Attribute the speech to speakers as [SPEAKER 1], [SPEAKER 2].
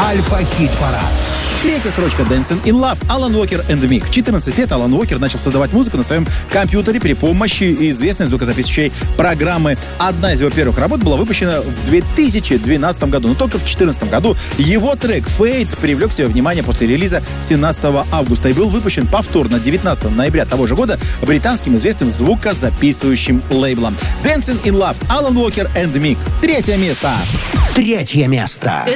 [SPEAKER 1] Альфа-хит-парад.
[SPEAKER 2] Третья строчка «Dancing in Love» Алан Уокер and Mick. В 14 лет Алан Уокер начал создавать музыку на своем компьютере при помощи известной звукозаписывающей программы. Одна из его первых работ была выпущена в 2012 году, но только в 2014 году его трек «Fade» привлек себе внимание после релиза 17 августа и был выпущен повторно 19 ноября того же года британским известным звукозаписывающим лейблом. «Dancing in Love» Алан Уокер and Mick. Третье место.
[SPEAKER 1] Третье место.